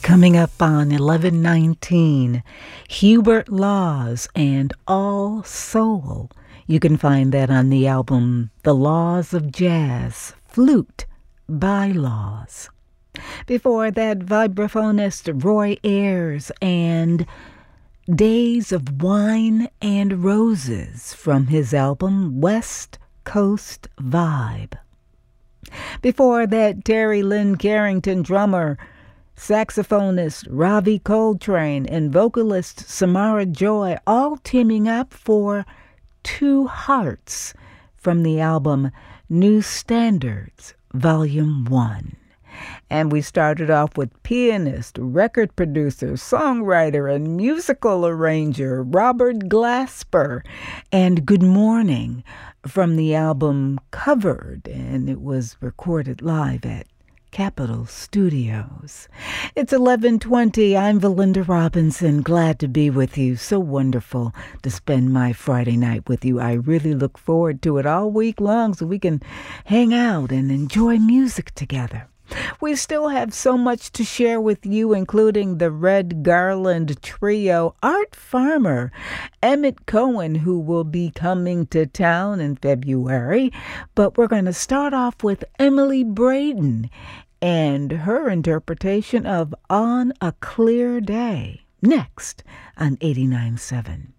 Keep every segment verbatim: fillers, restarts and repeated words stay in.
Coming up on eleven nineteen, Hubert Laws and All Soul. You can find that on the album The Laws of Jazz, Flute by Laws. Before that, vibraphonist Roy Ayers and Days of Wine and Roses from his album West Coast Vibe. Before that, Terry Lynn Carrington, drummer, saxophonist Ravi Coltrane, and vocalist Samara Joy, all teaming up for Two Hearts from the album New Standards, Volume one. And we started off with pianist, record producer, songwriter, and musical arranger Robert Glasper and Good Morning from the album Covered, and it was recorded live at Capitol Studios. It's eleven twenty. I'm Valinda Robinson. Glad to be with you. So wonderful to spend my Friday night with you. I really look forward to it all week long so we can hang out and enjoy music together. We still have so much to share with you, including the Red Garland Trio, Art Farmer, Emmett Cohen, who will be coming to town in February. But we're going to start off with Emily Braden and her interpretation of On a Clear Day, next on eighty-nine point seven.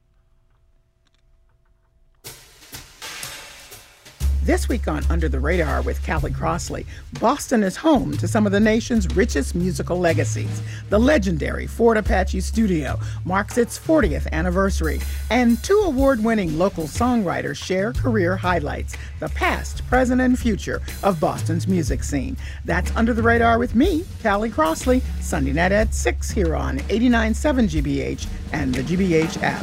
This week on Under the Radar with Callie Crossley, Boston is home to some of the nation's richest musical legacies. The legendary Fort Apache Studio marks its fortieth anniversary, and two award-winning local songwriters share career highlights, the past, present, and future of Boston's music scene. That's Under the Radar with me, Callie Crossley, Sunday night at six here on eighty-nine point seven G B H and the G B H app.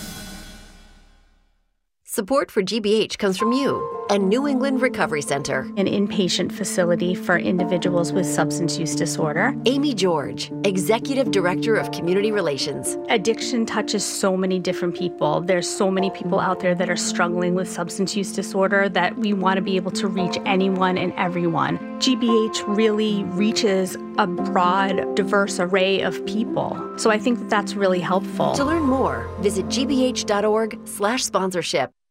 Support for G B H comes from you and New England Recovery Center, an inpatient facility for individuals with substance use disorder. Amy George, Executive Director of Community Relations. Addiction touches so many different people. There's so many people out there that are struggling with substance use disorder that we want to be able to reach anyone and everyone. G B H really reaches a broad, diverse array of people. So I think that that's really helpful. To learn more, visit gbh.org slash sponsorship.